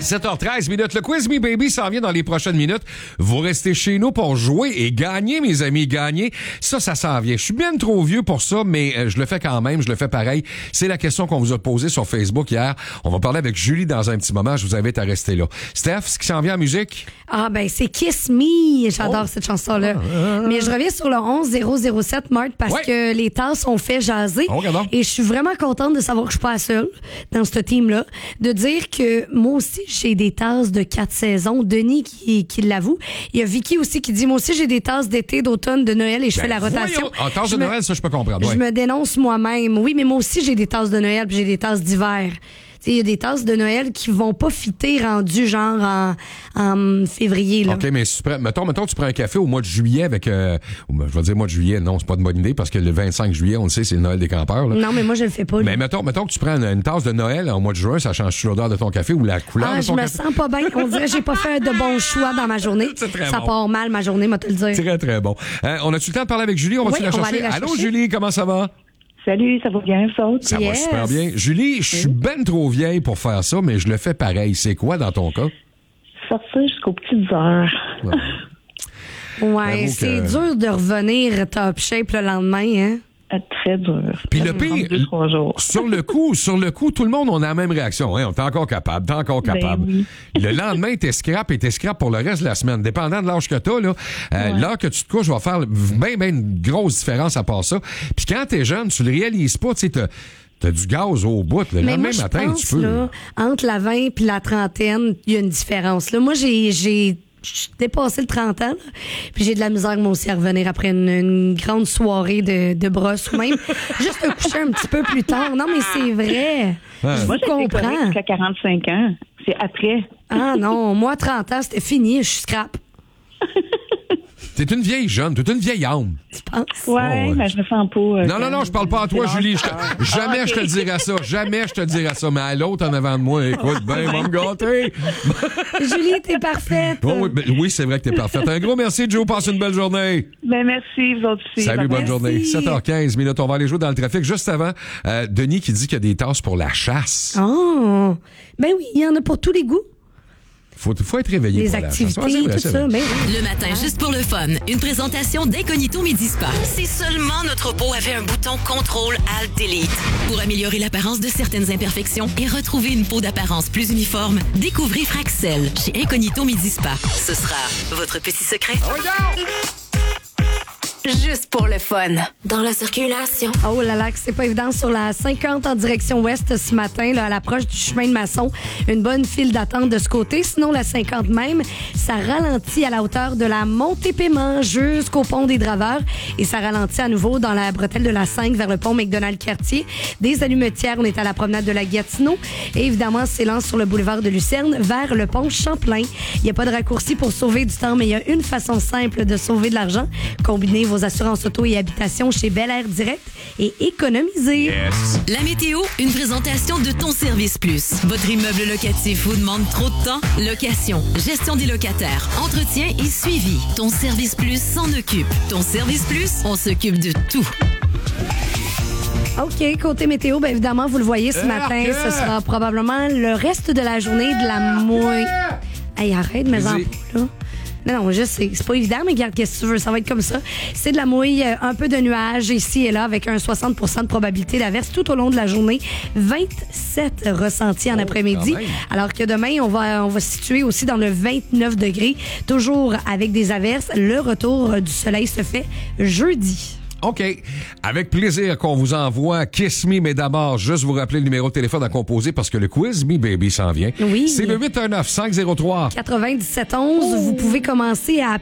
7h13 minutes. Le Quiz Me Baby s'en vient dans les prochaines minutes. Vous restez chez nous pour jouer et gagner, mes amis, gagner. Ça s'en vient. Je suis bien trop vieux pour ça, mais je le fais quand même. Je le fais pareil. C'est la question qu'on vous a posée sur Facebook hier. On va parler avec Julie dans un petit moment. Je vous invite à rester là. Steph, ce qui s'en vient en musique? Ah, ben, c'est Kiss Me. J'adore cette chanson-là. Mais je reviens sur le 11007, Marthe, parce que les tasses ont fait jaser. Et je suis vraiment contente de savoir que je suis pas la seule dans ce team-là. De dire que moi aussi, j'ai des tasses de 4 saisons. Denis qui l'avoue. Il y a Vicky aussi qui dit, moi aussi, j'ai des tasses d'été, d'automne, de Noël et je fais la rotation. En tasses de Noël, ça, je peux comprendre. Je me dénonce moi-même. Oui, mais moi aussi, j'ai des tasses de Noël puis j'ai des tasses d'hiver. Il y a des tasses de Noël qui vont pas fitter rendu genre en février. Là. OK, mais si mettons, tu prends un café au mois de juillet avec... je vais dire mois de juillet, non, c'est pas une bonne idée parce que le 25 juillet, on le sait, c'est le Noël des campeurs. Là. Non, mais moi, je le fais pas. Mais mettons que tu prends une tasse de Noël au mois de juin, ça change l'odeur de ton café ou la couleur de ton café? Je me sens pas bien. On dirait que j'ai pas fait de bons choix dans ma journée. Ça part mal, ma journée, moi te le dire. Très, très bon. On a-tu le temps de parler avec Julie? On va-tu la chercher? Allô, Julie, comment ça va? Salut, ça va bien, ça? Ça va super bien. Julie, je suis ben trop vieille pour faire ça, mais je le fais pareil. C'est quoi dans ton cas? Sortir jusqu'aux petites heures. Ouais, c'est dur de revenir top shape le lendemain, hein? Très dur. Puis le pire, 2-3 jours. sur le coup, tout le monde, on a la même réaction. Hein? On est encore capable, Oui. Le lendemain, t'es scrap pour le reste de la semaine. Dépendant de l'âge que t'as, là, l'heure que tu te couches va faire bien une grosse différence à part ça. Puis quand t'es jeune, tu le réalises pas, tu sais, t'as du gaz au bout. Le lendemain matin, tu peux. Là, entre la 20 puis la trentaine, il y a une différence. Là, moi, j'ai dépassé le 30 ans, là, puis j'ai de la misère, moi aussi, à revenir après une grande soirée de brosse ou même juste me coucher un petit peu plus tard. Non, mais c'est vrai. Je moi, vous comprends. Jusqu'à 45 ans. C'est après. Ah non, moi, 30 ans, c'était fini. Je suis scrap. T'es une vieille jeune, t'es une vieille âme. Tu penses? Ouais, mais je me sens pas... Non, je parle pas à toi, Julie. Jamais je te dirais ça. Jamais je te dirais ça. Mais à l'autre en avant de moi, écoute, va me gâter. Julie, t'es parfaite. Oui, c'est vrai que t'es parfaite. Un gros merci, Joe. Passe une belle journée. Ben, merci, vous autres aussi. Salut, bonne journée. 7h15 minutes. On va aller jouer dans le trafic. Juste avant, Denis qui dit qu'il y a des tasses pour la chasse. Oh! Ben oui, il y en a pour tous les goûts. Faut être réveillé. Les activités, tout ça. Mais... Le matin, juste pour le fun, une présentation d'Incognito Midi Spa. Si seulement notre peau avait un bouton contrôle Alt Delete pour améliorer l'apparence de certaines imperfections et retrouver une peau d'apparence plus uniforme, découvrez Fraxel chez Incognito Midi Spa. Ce sera votre petit secret. Juste pour le fun. Dans la circulation. Oh là là, que c'est pas évident sur la 50 en direction ouest ce matin, là, à l'approche du chemin de Masson. Une bonne file d'attente de ce côté. Sinon, la 50 même, ça ralentit à la hauteur de la Montée-Paiement jusqu'au pont des Draveurs. Et ça ralentit à nouveau dans la bretelle de la 5 vers le pont McDonald-Cartier. Des allumetières, on est à la promenade de la Gatineau. Et évidemment, s'élance sur le boulevard de Lucerne vers le pont Champlain. Il n'y a pas de raccourci pour sauver du temps, mais il y a une façon simple de sauver de l'argent. Combinez vos assurances auto et habitation chez Bel Air Direct et économisez. Yes. La météo, une présentation de Ton Service Plus. Votre immeuble locatif vous demande trop de temps? Location, gestion des locataires, entretien et suivi. Ton Service Plus s'en occupe. Ton Service Plus, on s'occupe de tout. OK, côté météo, bien évidemment, vous le voyez ce matin, ce sera probablement le reste de la journée de la mouille. Hey, arrête, mes enfants, là. Non, je sais, c'est pas évident, mais regarde, qu'est-ce que tu veux, ça va être comme ça. C'est de la mouille, un peu de nuages ici et là, avec un 60% de probabilité d'averse tout au long de la journée. 27 ressentis en après-midi. Alors que demain, on va se situer aussi dans le 29 degrés, toujours avec des averses. Le retour du soleil se fait jeudi. OK. Avec plaisir qu'on vous envoie Kiss Me, mais d'abord, juste vous rappeler le numéro de téléphone à composer parce que le Quiz Me Baby s'en vient. Oui. C'est le 819-503. 9711. Vous pouvez commencer à